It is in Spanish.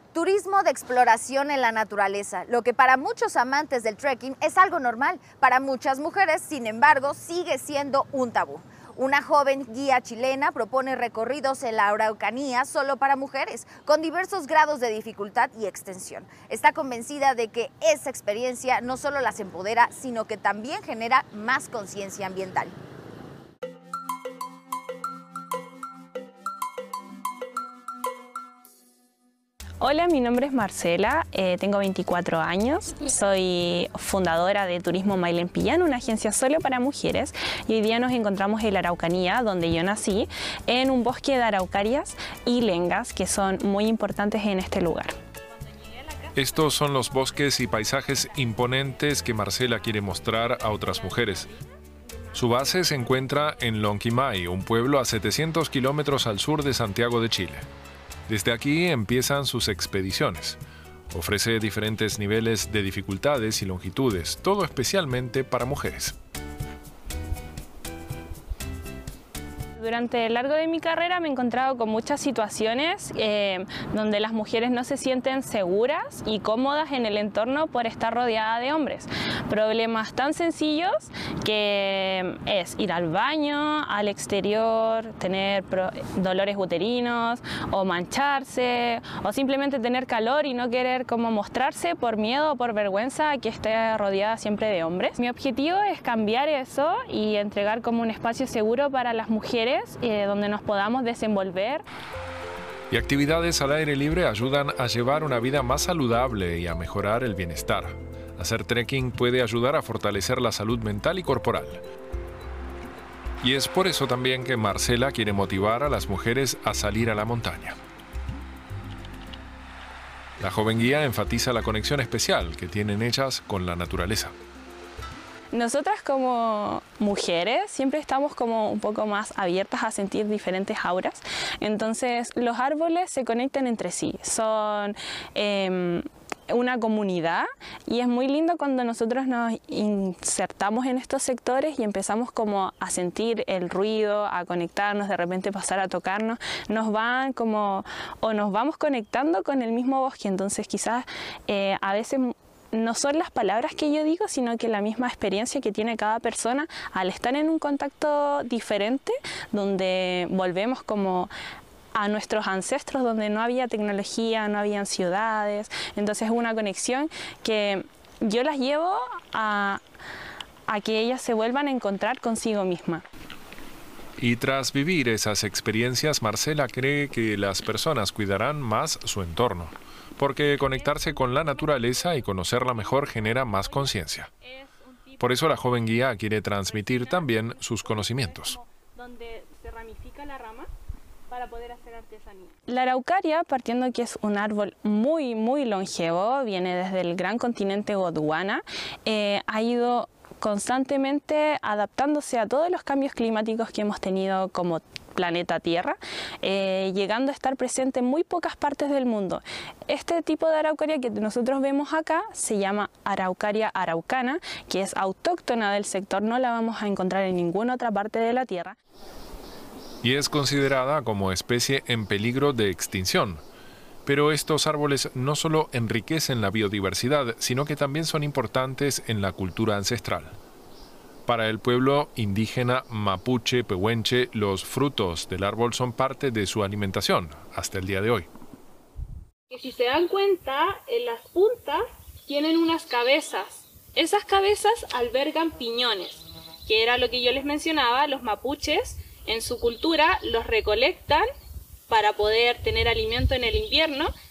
Turismo de exploración en la naturaleza, lo que para muchos amantes del trekking es algo normal, para muchas mujeres, sin embargo, sigue siendo un tabú. Una joven guía chilena propone recorridos en la Araucanía solo para mujeres, con diversos grados de dificultad y extensión. Está convencida de que esa experiencia no solo las empodera, sino que también genera más conciencia ambiental. Hola, mi nombre es Marcela, tengo 24 años, soy fundadora de Turismo Mailempillán, una agencia solo para mujeres, y hoy día nos encontramos en la Araucanía, donde yo nací, en un bosque de araucarias y lengas que son muy importantes en este lugar. Estos son los bosques y paisajes imponentes que Marcela quiere mostrar a otras mujeres. Su base se encuentra en Lonquimay, un pueblo a 700 kilómetros al sur de Santiago de Chile. Desde aquí empiezan sus expediciones. Ofrece diferentes niveles de dificultades y longitudes, todo especialmente para mujeres. Durante el largo de mi carrera me he encontrado con muchas situaciones donde las mujeres no se sienten seguras y cómodas en el entorno por estar rodeada de hombres. Problemas tan sencillos que es ir al baño, al exterior, tener dolores uterinos o mancharse o simplemente tener calor y no querer como mostrarse por miedo o por vergüenza a que esté rodeada siempre de hombres. Mi objetivo es cambiar eso y entregar como un espacio seguro para las mujeres donde nos podamos desenvolver. Y actividades al aire libre ayudan a llevar una vida más saludable y a mejorar el bienestar. Hacer trekking puede ayudar a fortalecer la salud mental y corporal. Y es por eso también que Marcela quiere motivar a las mujeres a salir a la montaña. La joven guía enfatiza la conexión especial que tienen ellas con la naturaleza. Nosotras como mujeres siempre estamos como un poco más abiertas a sentir diferentes auras, entonces los árboles se conectan entre sí, son una comunidad y es muy lindo cuando nosotros nos insertamos en estos sectores y empezamos como a sentir el ruido, a conectarnos, de repente pasar a tocarnos, nos vamos conectando con el mismo bosque, entonces quizás a veces no son las palabras que yo digo, sino que la misma experiencia que tiene cada persona al estar en un contacto diferente, donde volvemos como a nuestros ancestros, donde no había tecnología, no habían ciudades, entonces es una conexión que yo las llevo a que ellas se vuelvan a encontrar consigo misma. Y tras vivir esas experiencias, Marcela cree que las personas cuidarán más su entorno, porque conectarse con la naturaleza y conocerla mejor genera más conciencia. Por eso la joven guía quiere transmitir también sus conocimientos. Donde se ramifica la rama para poder hacer artesanía. La araucaria, partiendo que es un árbol muy longevo, viene desde el gran continente Gondwana, ha ido constantemente adaptándose a todos los cambios climáticos que hemos tenido como planeta Tierra, llegando a estar presente en muy pocas partes del mundo. Este tipo de araucaria que nosotros vemos acá se llama araucaria araucana, que es autóctona del sector, no la vamos a encontrar en ninguna otra parte de la Tierra. Y es considerada como especie en peligro de extinción. Pero estos árboles no solo enriquecen la biodiversidad, sino que también son importantes en la cultura ancestral. Para el pueblo indígena mapuche pehuenche, los frutos del árbol son parte de su alimentación hasta el día de hoy. Que si se dan cuenta, en las puntas tienen unas cabezas. Esas cabezas albergan piñones, que era lo que yo les mencionaba. Los mapuches en su cultura los recolectan para poder tener alimento en el invierno